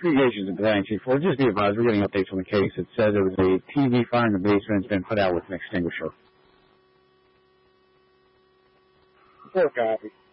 Communications and Planning, Chief Ford. Just be advised, we're getting updates on the case. It says there was a TV fire in the basement. It's been put out with an extinguisher. Poor copy.